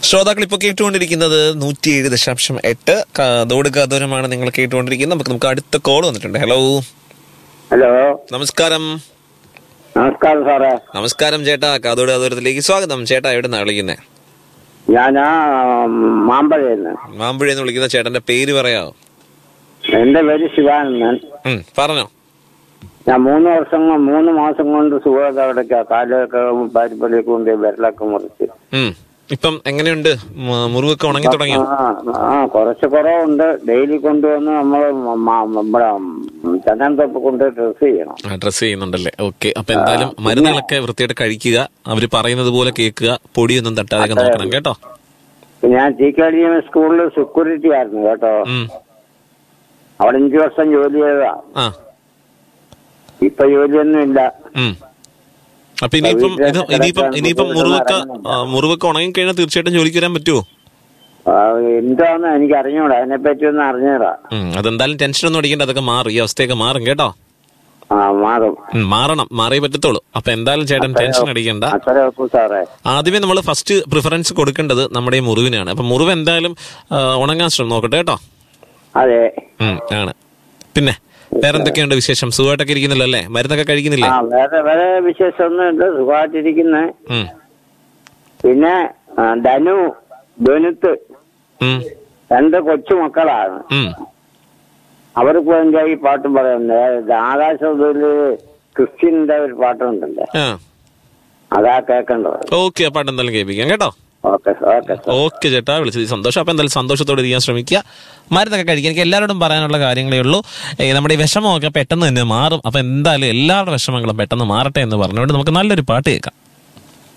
ശ്രോതാക്കൾ ഇപ്പോൾ കേട്ടുകൊണ്ടിരിക്കുന്നത് 107.8 കാതോട് കാതോരമാണ് നിങ്ങൾ കേട്ടുകൊണ്ടിരിക്കുന്നത്. നമുക്ക് അടുത്ത കോൾ വന്നിട്ടുണ്ട്. ഹലോ ഹലോ, നമസ്കാരം. നമസ്കാരം സാറേ. നമസ്കാരം ചേട്ടാ, കാതോട് കാതോരത്തിലേക്ക് സ്വാഗതം. ചേട്ടാ എവിടെ നിന്നാണ് വിളിക്കുന്നത്? ഞാനാ മാമ്പഴന്ന്. മാമ്പഴന്ന് വിളിക്കുന്ന ചേട്ടന്റെ പേര് പറയാമോ? എന്റെ പേര് ശിവാനന്ദൻ. പറഞ്ഞോ. ഞാൻ 3 മാസം കൊണ്ട് സുഖത്തോടൊക്കെ കാലൊക്കെ പാരിപ്പള്ളിയൊക്കെ കൊണ്ട് വിരലൊക്കെ മുറിച്ച്. ഇപ്പം എങ്ങനെയുണ്ട്? മുറിവൊക്കെ ഉണങ്ങി തുടങ്ങിയോ? കുറച്ച് കുറവുണ്ട്. ഡെയിലി കൊണ്ടുവന്ന് നമ്മള് നമ്മുടെ ചന്ദനത്തൊപ്പ് കൊണ്ട് ഡ്രസ് ചെയ്യുന്നുണ്ടല്ലേ? ഓക്കെ. അപ്പൊ എന്തായാലും മരുന്നുകളൊക്കെ വൃത്തിയായിട്ട് കഴിക്കുക, അവര് പറയുന്നത് പോലെ കേൾക്കുക, പൊടിയൊന്നും തട്ടാതെ നോക്കണം കേട്ടോ. ഞാൻ ചീക്കാടി സ്കൂളിൽ സെക്യൂരിറ്റി ആയിരുന്നു കേട്ടോ. അവിടെ 5 വർഷം ജോലി ചെയ്തതാ. ഇപ്പൊ ജോലിയൊന്നും ഇല്ല. അപ്പൊ ഇനിയിപ്പം മുറിവൊക്കെ ഉണങ്ങി കഴിഞ്ഞാൽ തീർച്ചയായിട്ടും ജോലിക്ക് വരാൻ പറ്റുമോ? എന്താന്ന് എനിക്ക് അറിഞ്ഞൂടാ, അതിനെ പറ്റി ഒന്നും അറിഞ്ഞൂടാ. അതെന്തായാലും ടെൻഷൻ ഒന്നും അടിക്കേണ്ട, അതൊക്കെ മാറും, ഈ അവസ്ഥയൊക്കെ മാറും കേട്ടോ. മാറണം, മാറിയേ പറ്റത്തുള്ളൂ. അപ്പൊ എന്തായാലും ചേട്ടൻ ടെൻഷൻ അടിക്കണ്ട. ആദ്യമേ നമ്മൾ ഫസ്റ്റ് പ്രിഫറൻസ് കൊടുക്കേണ്ടത് നമ്മുടെ ഈ മുറിവിനാണ്. അപ്പൊ മുറിവ് എന്തായാലും ഉണങ്ങാൻ നോക്കട്ടെ കേട്ടോ. അതെ ആണ്. പിന്നെ വേറെന്തൊക്കെയുണ്ട് വിശേഷം? സുഖമായിട്ടൊക്കെ ഇരിക്കുന്നില്ല അല്ലേ? മരുന്നൊക്കെ കഴിക്കുന്നില്ലേ? വേറെ വിശേഷം ഒന്നുമില്ല, സുഖമായിട്ടിരിക്കുന്ന. പിന്നെ ധനുത്ത് 2 കൊച്ചു മക്കളാണ്. അവർക്ക് വേണ്ടി ഈ പാട്ടും പറയുന്നത്. ആകാശത്തില് ക്രിസ്ത്യന്റെ ഒരു പാട്ടുണ്ടല്ലേ, അതാ കേൾക്കേണ്ടത്. ഓക്കെ, പാട്ട് എന്തായാലും കേൾപ്പിക്കാം കേട്ടോ. ഓക്കെ ചേട്ടാ, വിളിച്ചത് സന്തോഷം. അപ്പൊ എന്തായാലും സന്തോഷത്തോടെ ഇരിക്കാൻ ശ്രമിക്കുക, മരുന്നൊക്കെ കഴിക്കുക. എനിക്ക് എല്ലാവരോടും പറയാനുള്ള കാര്യങ്ങളേ ഉള്ളൂ. നമ്മുടെ ഈ വിഷമമൊക്കെ പെട്ടെന്ന് തന്നെ മാറും. അപ്പൊ എന്തായാലും എല്ലാവരുടെ വിഷമങ്ങളും പെട്ടെന്ന് മാറട്ടെ എന്ന് പറഞ്ഞുകൊണ്ട് നമുക്ക് നല്ലൊരു പാട്ട് കേൾക്കാം.